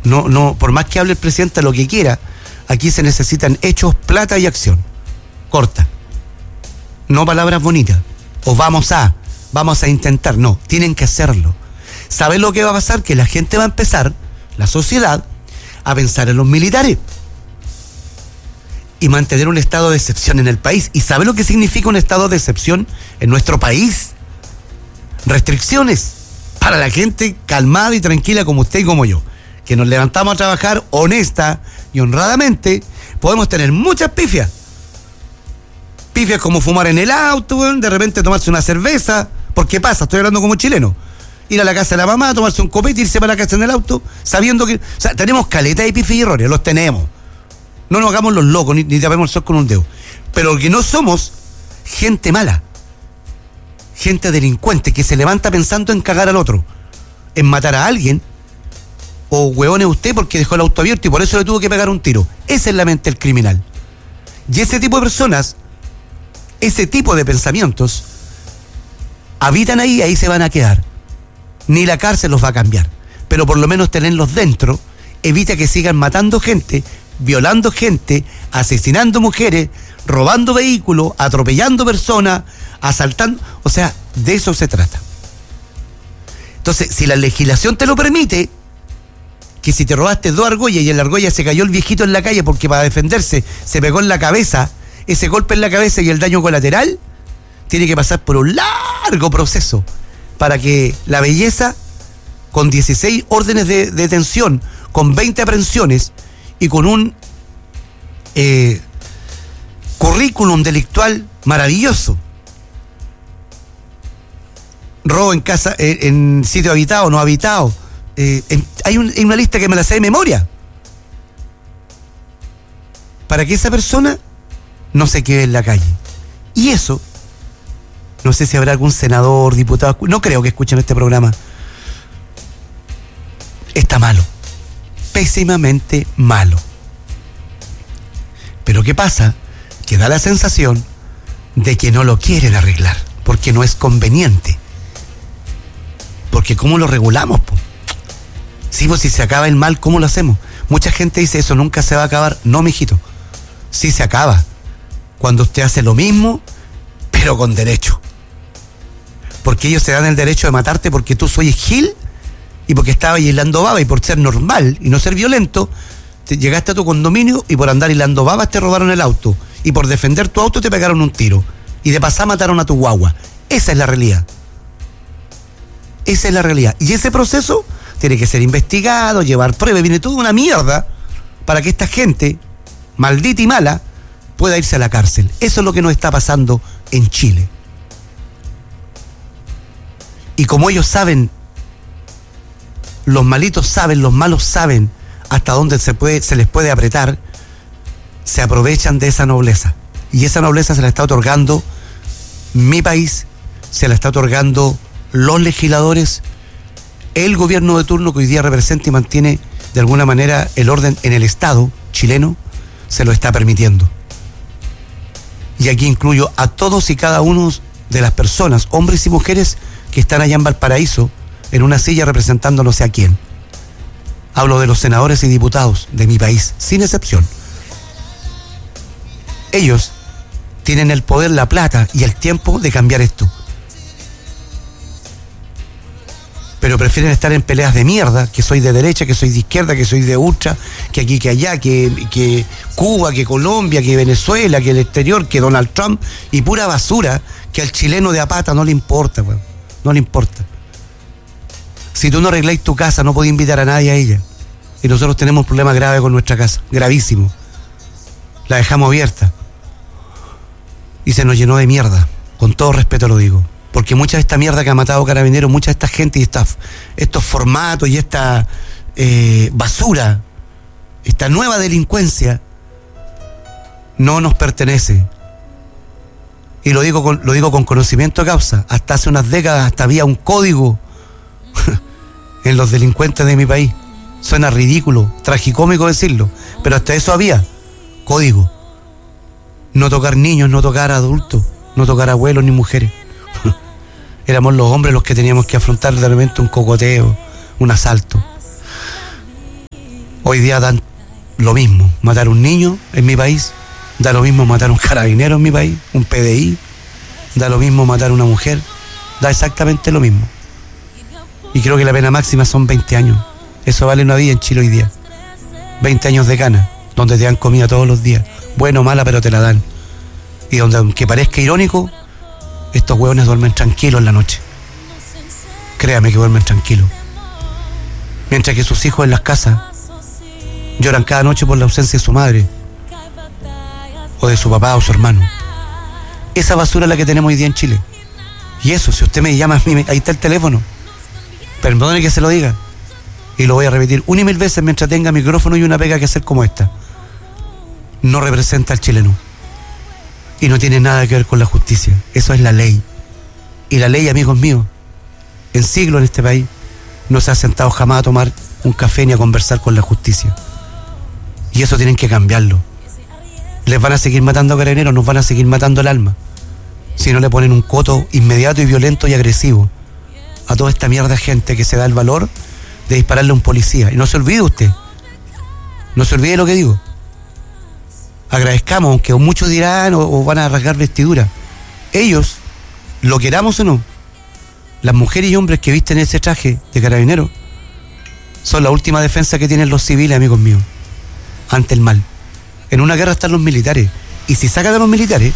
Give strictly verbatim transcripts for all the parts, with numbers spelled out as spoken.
No, no, por más que hable el presidente lo que quiera, aquí se necesitan hechos, plata y acción. Corta. No palabras bonitas. O vamos a, vamos a intentar. No, tienen que hacerlo. ¿Saben lo que va a pasar? Que la gente va a empezar, la sociedad, a pensar en los militares y mantener un estado de excepción en el país. ¿Y sabe lo que significa un estado de excepción en nuestro país? Restricciones para la gente calmada y tranquila como usted y como yo, que nos levantamos a trabajar honesta y honradamente. Podemos tener muchas pifias. Pifias como fumar en el auto, de repente tomarse una cerveza. ¿Por qué pasa? Estoy hablando como chileno. Ir a la casa de la mamá, tomarse un copete, irse para la casa en el auto, sabiendo que... O sea, tenemos caleta de pifias y errores, los tenemos. No nos hagamos los locos, ni, ni tapemos el sol con un dedo. Pero que no somos gente mala, gente delincuente que se levanta pensando en cagar al otro, en matar a alguien, o hueón es usted porque dejó el auto abierto y por eso le tuvo que pegar un tiro. Esa es la mente del criminal. Y ese tipo de personas, ese tipo de pensamientos, habitan ahí y ahí se van a quedar. Ni la cárcel los va a cambiar, pero por lo menos tenerlos dentro evita que sigan matando gente, violando gente, asesinando mujeres, robando vehículos, atropellando personas, asaltando. O sea, de eso se trata. Entonces, si la legislación te lo permite, que si te robaste dos argollas y en la argolla se cayó el viejito en la calle porque para defenderse se pegó en la cabeza, ese golpe en la cabeza y el daño colateral, tiene que pasar por un largo proceso para que la belleza, con dieciséis órdenes de detención, con veinte aprehensiones y con un eh, currículum delictual maravilloso, robo en casa, eh, en sitio habitado, no habitado, eh, en, hay, un, hay una lista que me la sé de memoria, para que esa persona no se quede en la calle. Y eso, no sé si habrá algún senador, diputado, no creo que escuchen este programa, está malo, pésimamente malo. Pero ¿qué pasa? Que da la sensación de que no lo quieren arreglar, porque no es conveniente. Porque ¿cómo lo regulamos, po? Sí, pues si se acaba el mal, ¿cómo lo hacemos? Mucha gente dice, eso nunca se va a acabar. No, mijito, sí se acaba cuando usted hace lo mismo, pero con derecho. Porque ellos se dan el derecho de matarte porque tú soy gil y porque estaba hilando baba, y por ser normal y no ser violento, te llegaste a tu condominio y por andar hilando babas te robaron el auto, y por defender tu auto te pegaron un tiro, y de pasar mataron a tu guagua. Esa es la realidad. Esa es la realidad. Y ese proceso tiene que ser investigado, llevar pruebas, viene toda una mierda para que esta gente, maldita y mala, pueda irse a la cárcel. Eso es lo que nos está pasando en Chile. Y como ellos saben, los malitos saben, los malos saben hasta dónde se puede, se les puede apretar, se aprovechan de esa nobleza. Y esa nobleza se la está otorgando mi país, se la está otorgando los legisladores, el gobierno de turno que hoy día representa y mantiene de alguna manera el orden en el Estado chileno, se lo está permitiendo. Y aquí incluyo a todos y cada uno de las personas, hombres y mujeres, que están allá en Valparaíso, en una silla representando no sé a quién. Hablo de los senadores y diputados de mi país, sin excepción. Ellos tienen el poder, la plata y el tiempo de cambiar esto. Pero prefieren estar en peleas de mierda, que soy de derecha, que soy de izquierda, que soy de ultra, que aquí, que allá, que, que Cuba, que Colombia, que Venezuela, que el exterior, que Donald Trump, y pura basura que al chileno de a pata no le importa, weón. No le importa. Si tú no arregláis tu casa, no podés invitar a nadie a ella. Y nosotros tenemos un problema grave con nuestra casa, gravísimo. La dejamos abierta y se nos llenó de mierda, con todo respeto lo digo. Porque mucha de esta mierda que ha matado Carabineros, mucha de esta gente y esta, estos formatos y esta eh, basura, esta nueva delincuencia, no nos pertenece. Y lo digo con, lo digo con conocimiento de causa. Hasta hace unas décadas hasta había un código en los delincuentes de mi país. Suena ridículo, tragicómico decirlo, pero hasta eso había código. No tocar niños, no tocar adultos, no tocar abuelos ni mujeres. Éramos los hombres los que teníamos que afrontar de repente un cocoteo, un asalto. Hoy día dan lo mismo matar a un niño en mi país, da lo mismo matar a un carabinero en mi país, un P D I, da lo mismo matar a una mujer, da exactamente lo mismo. Y creo que la pena máxima son veinte años. Eso vale una vida en Chile hoy día. veinte años de cana, donde te dan comida todos los días, buena o mala, pero te la dan. Y donde, aunque parezca irónico, estos hueones duermen tranquilos en la noche. Créame que duermen tranquilos. Mientras que sus hijos en las casas lloran cada noche por la ausencia de su madre, o de su papá o su hermano. Esa basura es la que tenemos hoy día en Chile. Y eso, si usted me llama, ahí está el teléfono. Perdone que se lo diga. Y lo voy a repetir una y mil veces mientras tenga micrófono y una pega que hacer como esta. No representa al chileno. Y no tiene nada que ver con la justicia. Eso es la ley. Y la ley, amigos míos, en siglos en este país, no se ha sentado jamás a tomar un café ni a conversar con la justicia. Y eso tienen que cambiarlo. Les van a seguir matando a carabineros, nos van a seguir matando el alma. Si no le ponen un coto inmediato y violento y agresivo a toda esta mierda de gente que se da el valor de dispararle a un policía. Y no se olvide usted, no se olvide lo que digo. Agradezcamos, aunque muchos dirán o, o van a rasgar vestiduras. Ellos, lo queramos o no, las mujeres y hombres que visten ese traje de carabinero son la última defensa que tienen los civiles, amigos míos, ante el mal. En una guerra están los militares, y si sacan a los militares,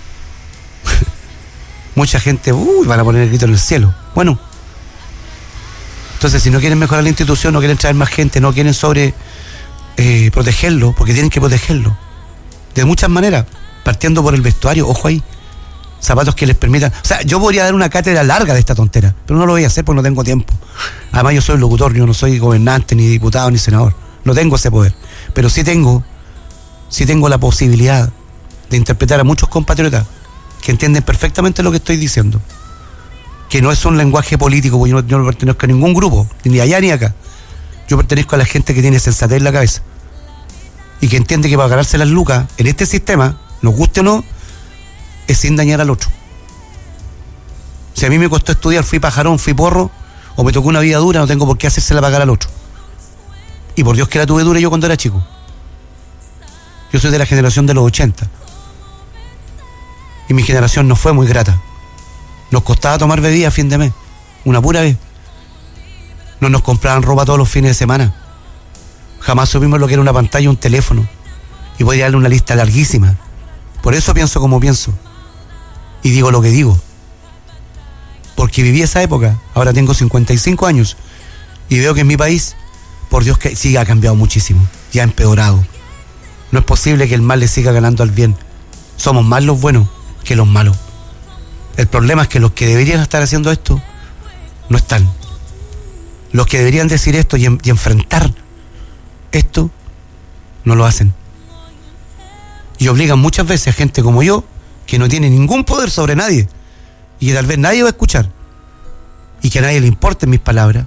mucha gente uy, van a poner el grito en el cielo. Bueno, entonces si no quieren mejorar la institución, no quieren traer más gente, no quieren sobre eh, protegerlo, porque tienen que protegerlo de muchas maneras, partiendo por el vestuario. Ojo ahí, zapatos que les permitan, o sea, yo podría dar una cátedra larga de esta tontera, pero no lo voy a hacer porque no tengo tiempo. Además yo soy locutor, yo no soy gobernante, ni diputado, ni senador, no tengo ese poder, pero sí tengo sí tengo la posibilidad de interpretar a muchos compatriotas que entienden perfectamente lo que estoy diciendo, que no es un lenguaje político, porque yo no, yo no pertenezco a ningún grupo, ni allá ni acá. Yo pertenezco a la gente que tiene sensatez en la cabeza y que entiende que para ganarse las lucas en este sistema, nos guste o no, es sin dañar al otro. Si a mí me costó estudiar, fui pajarón, fui porro, o me tocó una vida dura, no tengo por qué hacérsela pagar al otro. Y por Dios que la tuve dura yo cuando era chico. Yo soy de la generación de los ochenta. Y mi generación no fue muy grata. Nos costaba tomar bebida a fin de mes, una pura vez. No nos compraban ropa todos los fines de semana. Jamás supimos lo que era una pantalla o un teléfono. Y podría darle una lista larguísima. Por eso pienso como pienso. Y digo lo que digo. Porque viví esa época. Ahora tengo cincuenta y cinco años. Y veo que en mi país, por Dios que sí ha cambiado muchísimo. Ya ha empeorado. No es posible que el mal le siga ganando al bien. Somos más los buenos que los malos. El problema es que los que deberían estar haciendo esto no están. Los que deberían decir esto y, en, y enfrentar esto no lo hacen. Y obligan muchas veces a gente como yo, que no tiene ningún poder sobre nadie y que tal vez nadie va a escuchar y que a nadie le importen mis palabras.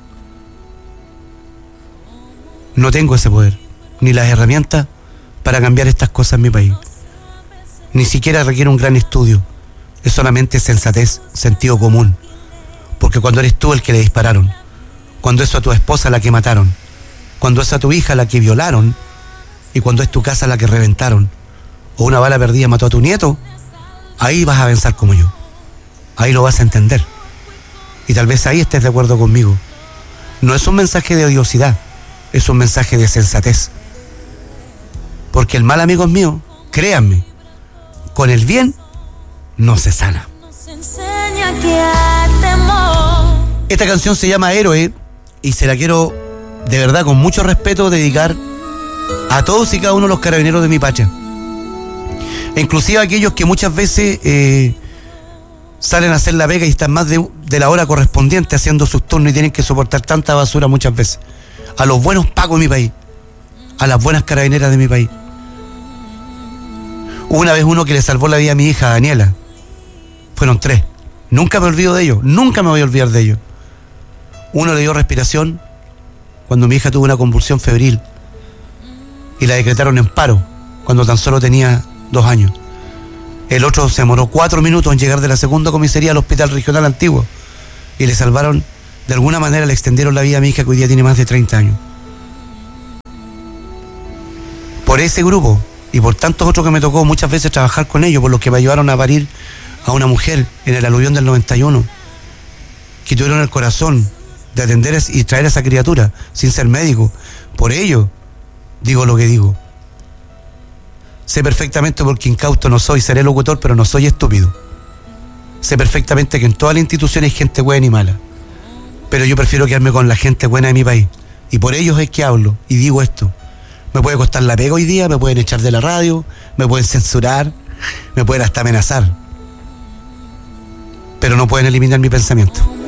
No tengo ese poder ni las herramientas para cambiar estas cosas en mi país. Ni siquiera requiere un gran estudio. Es solamente sensatez, sentido común. Porque cuando eres tú el que le dispararon, cuando es a tu esposa la que mataron, cuando es a tu hija la que violaron, y cuando es tu casa la que reventaron, o una bala perdida mató a tu nieto, ahí vas a pensar como yo. Ahí lo vas a entender. Y tal vez ahí estés de acuerdo conmigo. No es un mensaje de odiosidad, es un mensaje de sensatez. Porque el mal, amigos míos, créanme, con el bien no se sana. Esta canción se llama Héroe y se la quiero, de verdad, con mucho respeto, dedicar a todos y cada uno de los carabineros de mi patria. E inclusive a aquellos que muchas veces eh, salen a hacer la pega y están más de, de la hora correspondiente haciendo sus turnos y tienen que soportar tanta basura muchas veces. A los buenos pacos de mi país, a las buenas carabineras de mi país. Hubo una vez uno que le salvó la vida a mi hija, Daniela. Fueron tres. Nunca me olvido de ellos, nunca me voy a olvidar de ellos. Uno le dio respiración cuando mi hija tuvo una convulsión febril y la decretaron en paro cuando tan solo tenía dos años. El otro se demoró cuatro minutos en llegar de la segunda comisaría al hospital regional antiguo y le salvaron, de alguna manera le extendieron la vida a mi hija, que hoy día tiene más de treinta años. por ese grupo y por tantos otros que me tocó muchas veces trabajar con ellos, por los que me ayudaron a parir a una mujer en el aluvión del noventa y uno, que tuvieron el corazón de atender y traer a esa criatura sin ser médico. Por ello digo lo que digo. Sé perfectamente porque incauto no soy, seré locutor, pero no soy estúpido. Sé perfectamente que en todas las instituciones hay gente buena y mala, pero yo prefiero quedarme con la gente buena de mi país, y por ellos es que hablo y digo esto. Me puede costar la pega hoy día, me pueden echar de la radio, me pueden censurar, me pueden hasta amenazar, pero no pueden eliminar mi pensamiento.